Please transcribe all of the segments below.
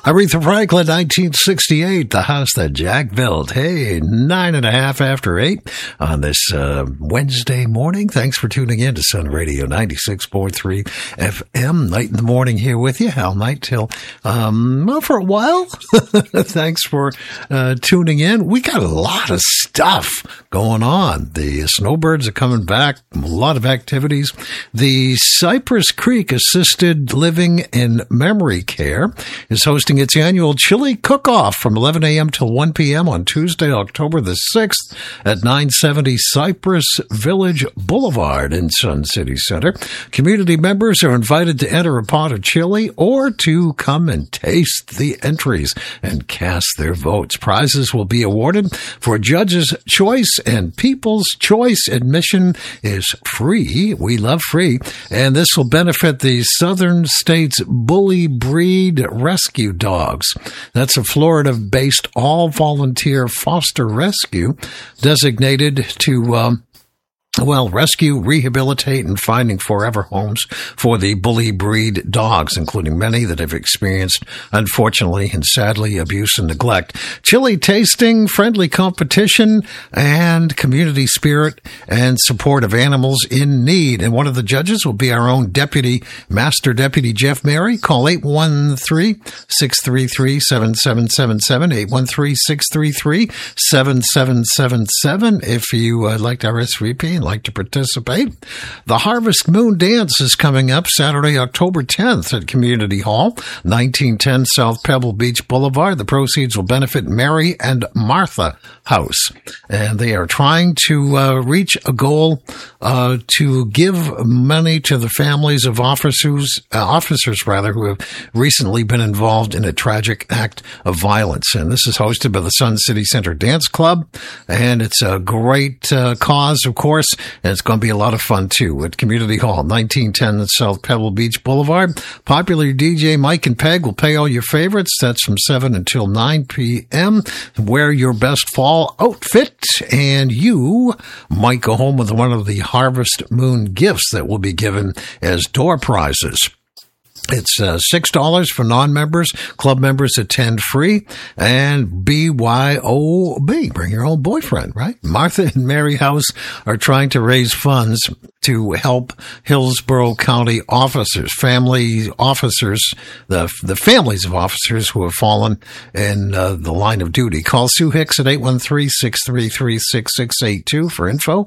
Aretha Franklin, 1968, the house that Jack built. Hey, 9:30 after 8 on this Wednesday morning. Thanks for tuning in to Sun Radio 96.3 FM. Night in the morning here with you. All night till, for a while. Thanks for tuning in. We got a lot of stuff going on. The snowbirds are coming back. A lot of activities. The Cypress Creek Assisted Living and Memory Care is hosting its annual chili cook-off from 11 a.m. till 1 p.m. on Tuesday, October the 6th at 970 Cypress Village Boulevard in Sun City Center. Community members are invited to enter a pot of chili or to come and taste the entries and cast their votes. Prizes will be awarded for Judge's Choice and People's Choice. Admission is free. We love free. And this will benefit the Southern States Bully Breed Rescue Dogs. That's a Florida-based all-volunteer foster rescue designated to rescue, rehabilitate, and finding forever homes for the bully breed dogs, including many that have experienced, unfortunately and sadly, abuse and neglect. Chili tasting, friendly competition, and community spirit and support of animals in need. And one of the judges will be our own Master Deputy Jeff Mary. Call 813-633-7777, 813-633-7777 if you like to RSVP and like to participate. The Harvest Moon Dance is coming up Saturday, October 10th at Community Hall, 1910 South Pebble Beach Boulevard. The proceeds will benefit Mary and Martha House. And they are trying to reach a goal to give money to the families of officers who have recently been involved in a tragic act of violence. And this is hosted by the Sun City Center Dance Club. And it's a great cause, of course. And it's going to be a lot of fun, too, at Community Hall, 1910 South Pebble Beach Boulevard. Popular DJ Mike and Peg will play all your favorites. That's from 7 until 9 p.m. Wear your best fall outfit, and you might go home with one of the Harvest Moon gifts that will be given as door prizes. It's $6 for non-members. Club members attend free. And BYOB, bring your own boyfriend, right? Martha and Mary House are trying to raise funds to help Hillsborough County officers, the families of officers who have fallen in the line of duty. Call Sue Hicks at 813-633-6682 for info,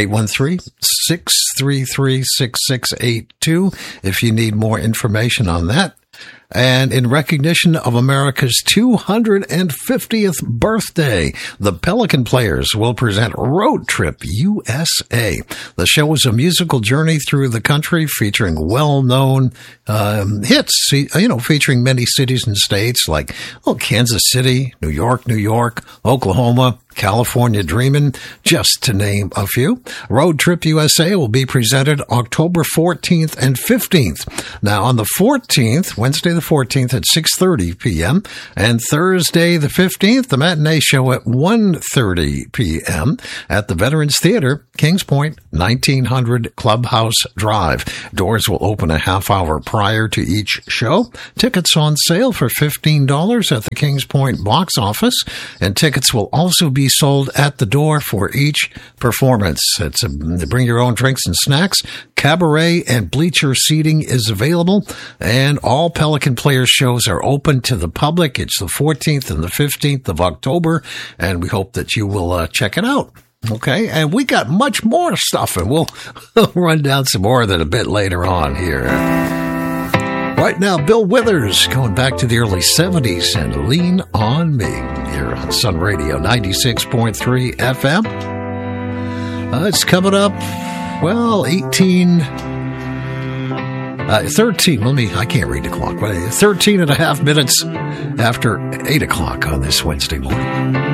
813-633-6682 if you need more information on that. And in recognition of America's 250th birthday, the Pelican Players will present Road Trip USA. The show is a musical journey through the country featuring well-known hits, featuring many cities and states like Kansas City, New York, Oklahoma, California Dreamin', just to name a few. Road Trip USA will be presented October 14th and 15th. Now, on the 14th, Wednesday the 14th at 6:30 p.m., and Thursday the 15th, the matinee show at 1:30 p.m. at the Veterans Theater, Kings Point, 1900 Clubhouse Drive. Doors will open a half hour prior to each show. Tickets on sale for $15 at the Kings Point box office, and tickets will also be sold at the door for each performance. Bring your own drinks and snacks. Cabaret and bleacher seating is available, and all Pelican Players shows are open to the public. It's the 14th and the 15th of October, and we hope that you will check it out. Okay, and we got much more stuff, and we'll run down some more of that a bit later on here. Right now, Bill Withers going back to the early 70s and Lean on Me here on Sun Radio 96.3 FM. It's coming up, 13, I can't read the clock, 13 and a half minutes after 8 o'clock on this Wednesday morning.